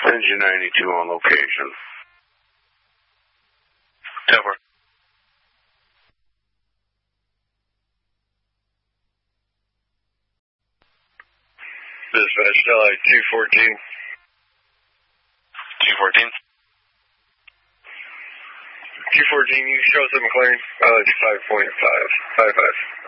Engine 92 on location. Over. Dispatch, Delhi 214. 214. 214, you show us at McLaren, 5.555.